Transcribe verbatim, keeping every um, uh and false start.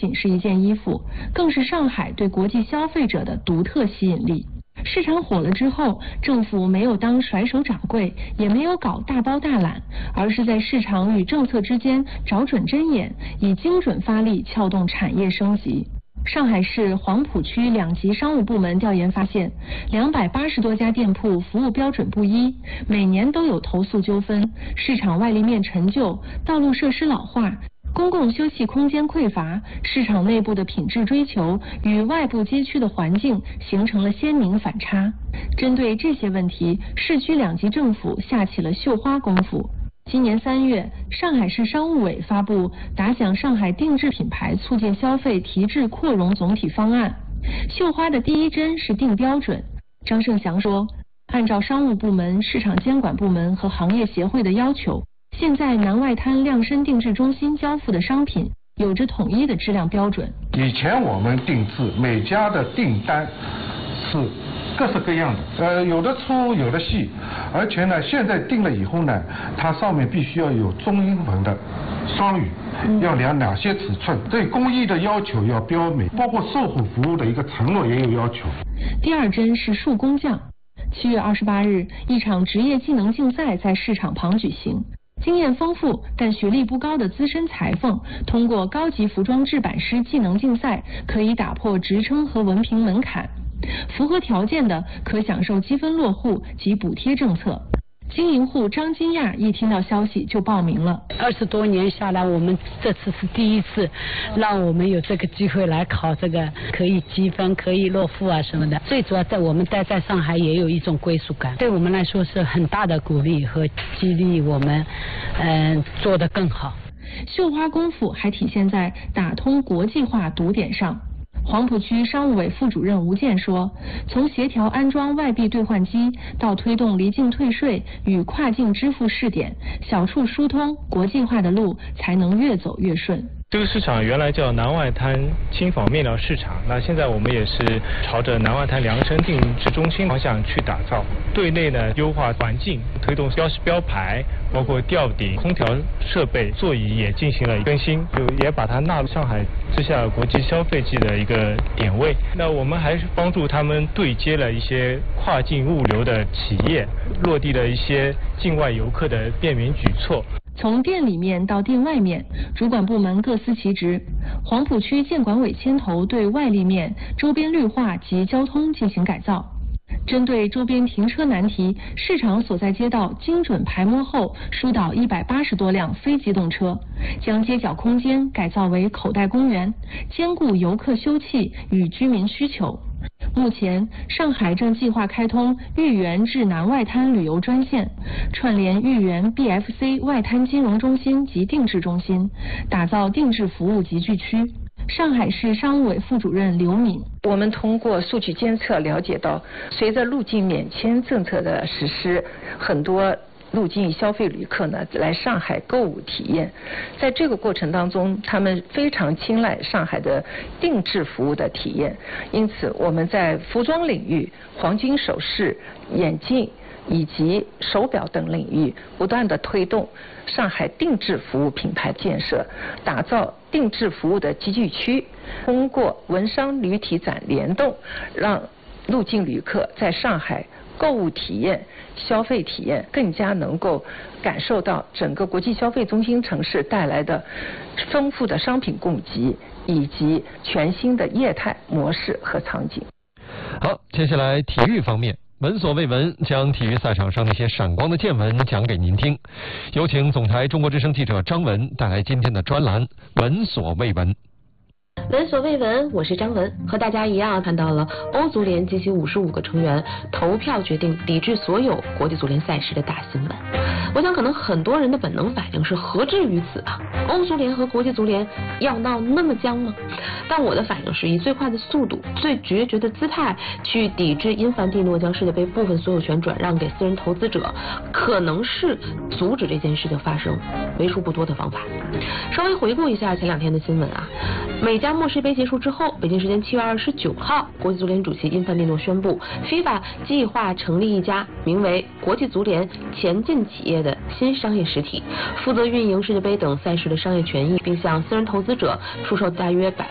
仅是一件衣服，更是上海对国际消费者的独特吸引力。市场火了之后，政府没有当甩手掌柜，也没有搞大包大揽，而是在市场与政策之间找准针眼，以精准发力撬动产业升级。上海市黄浦区两级商务部门调研发现，两百八十多家店铺服务标准不一，每年都有投诉纠纷，市场外立面陈旧，道路设施老化，公共休憩空间匮乏，市场内部的品质追求与外部街区的环境形成了鲜明反差。针对这些问题，市区两级政府下起了绣花功夫。今年三月，上海市商务委发布打响上海定制品牌促进消费提质扩容总体方案。绣花的第一针是定标准。张胜祥说，按照商务部门、市场监管部门和行业协会的要求，现在南外滩量身定制中心交付的商品有着统一的质量标准。 以前我们定制每家的订单是各式各样的，呃，有的粗有的细，而且呢，现在定了以后呢，它上面必须要有中英文的双语，要量哪些尺寸，对工艺的要求要标明，包括售后服务的一个承诺也有要求。 第二针是树工匠。七月二十八日，一场职业技能竞赛在市场旁举行。经验丰富但学历不高的资深裁缝，通过高级服装制版师技能竞赛，可以打破职称和文凭门槛。符合条件的可享受积分落户及补贴政策。经营户张金亚一听到消息就报名了。 二十多年下来，我们这次是第一次让我们有这个机会来考这个，可以积分，可以落户啊什么的。最主要在我们待在上海也有一种归属感，对我们来说是很大的鼓励和激励我们，嗯、呃，做得更好。 绣花功夫还体现在打通国际化堵点上。黄浦区商务委副主任吴健说，从协调安装外币兑换机到推动离境退税与跨境支付试点，小处疏通，国际化的路才能越走越顺。 这个市场原来叫南外滩轻纺面料市场，那现在我们也是朝着南外滩量身定制中心方向去打造。对内呢，优化环境，推动标识标牌，包括吊顶、空调设备、座椅也进行了更新，就也把它纳入上海之下国际消费季的一个点位。那我们还是帮助他们对接了一些跨境物流的企业，落地了一些境外游客的便民举措。 从店里面到店外面，主管部门各司其职。黄浦区建管委牵头对外立面、周边绿化及交通进行改造。针对周边停车难题，市场所在街道精准排摸后，疏导一百八十多辆非机动车，将街角空间改造为口袋公园，兼顾游客休憩与居民需求。目前，上海正计划开通豫园至南外滩旅游专线，串联豫园 B F C 外滩金融中心及定制中心，打造定制服务集聚区。上海市商务委副主任刘敏， 我们通过数据监测了解到，随着入境免签政策的实施，很多入境消费旅客呢来上海购物体验，在这个过程当中，他们非常青睐上海的定制服务的体验，因此我们在服装领域、黄金首饰、眼镜以及手表等领域不断的推动上海定制服务品牌建设，打造定制服务的集聚区，通过文商旅体展联动，让入境旅客在上海购物体验、消费体验更加能够感受到整个国际消费中心城市带来的丰富的商品供给以及全新的业态模式和场景。 好，接下来体育方面，闻所未闻，将体育赛场上那些闪光的见闻讲给您听。有请总台中国之声记者张文带来今天的专栏《闻所未闻》。 闻所未闻，我是张文，和大家一样看到了欧足联及其五十五个成员投票决定抵制所有国际足联赛事的大新闻。我想可能很多人的本能反应是何至于此啊？欧足联和国际足联要闹那么僵吗？但我的反应是以最快的速度、最决绝的姿态去抵制因凡蒂诺将世界杯部分所有权转让给私人投资者，可能是阻止这件事情发生为数不多的方法。稍微回顾一下前两天的新闻啊，美加墨世杯结束之后，北京时间七月二十九号，国际足联主席因凡蒂诺宣布 ，FIFA 计划成立一家名为国际足联前进企业的新商业实体，负责运营世界杯等赛事的商业权益，并向私人投资者出售大约百